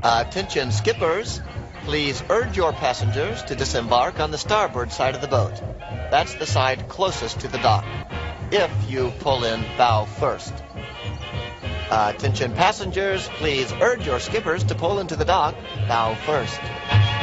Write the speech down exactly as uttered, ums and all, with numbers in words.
Attention skippers, please urge your passengers to disembark on the starboard side of the boat. That's the side closest to the dock. If you pull in bow first. Attention passengers, please urge your skippers to pull into the dock bow first.